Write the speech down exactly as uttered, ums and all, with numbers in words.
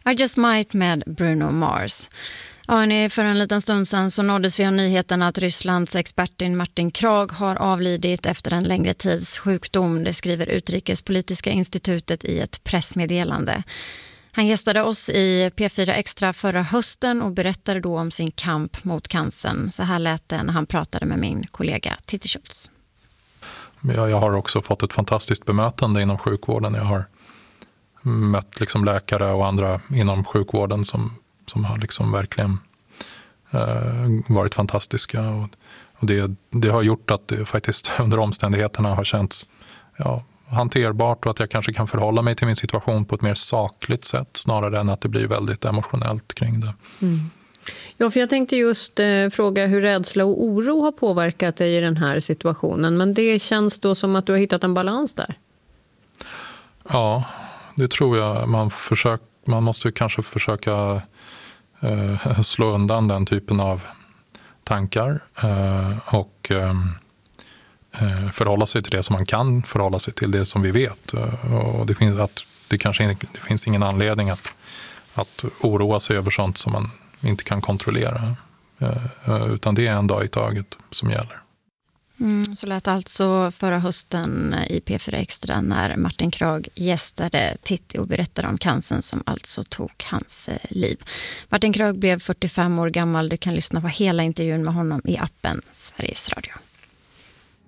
I Just Might med Bruno Mars. Ja, hörni, för en liten stund sedan så nåddes vi av nyheten att Rysslands expertin Martin Kragh har avlidit efter en längre tids sjukdom. Det skriver Utrikespolitiska institutet i ett pressmeddelande. Han gästade oss i P fyra Extra förra hösten och berättade då om sin kamp mot cancern. Så här lät det när han pratade med min kollega Titti Schultz. Jag har också fått ett fantastiskt bemötande inom sjukvården. Jag har mött liksom läkare och andra inom sjukvården som, som har liksom verkligen eh, varit fantastiska. Och, och det, det har gjort att det faktiskt under omständigheterna har känts ja, hanterbart och att jag kanske kan förhålla mig till min situation på ett mer sakligt sätt snarare än att det blir väldigt emotionellt kring det. Mm. Ja, för jag tänkte just eh, fråga hur rädsla och oro har påverkat dig i den här situationen. Men det känns då som att du har hittat en balans där. Ja, det tror jag. Man, försök, man måste kanske försöka eh, slå undan den typen av tankar eh, och eh, förhålla sig till det som man kan förhålla sig till, det som vi vet. Och det finns, att det kanske det finns ingen anledning att, att oroa sig över sånt som man inte kan kontrollera. Utan det är en dag i taget som gäller. Mm, så lät alltså förra hösten i P fyra Extra när Martin Kragh gästade Titti och berättade om cancern som alltså tog hans liv. Martin Kragh blev fyrtiofem år gammal. Du kan lyssna på hela intervjun med honom i appen Sveriges Radio.